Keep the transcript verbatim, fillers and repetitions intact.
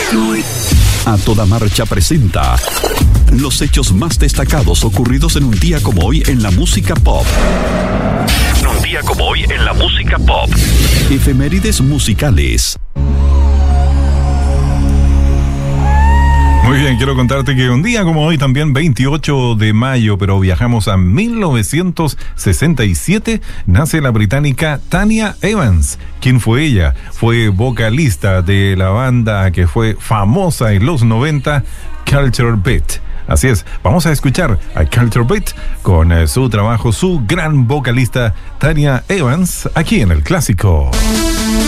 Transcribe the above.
A Toda Marcha presenta los hechos más destacados ocurridos en un día como hoy en la música pop. Un día como hoy en la música pop. Efemérides musicales. Muy bien, quiero contarte que un día como hoy, también veintiocho de mayo, pero viajamos a mil novecientos sesenta y siete, nace la británica Tanya Evans. ¿Quién fue ella? Fue vocalista de la banda que fue famosa en los noventa, Culture Beat. Así es, vamos a escuchar a Culture Beat con eh, su trabajo, su gran vocalista Tanya Evans, aquí en El Clásico.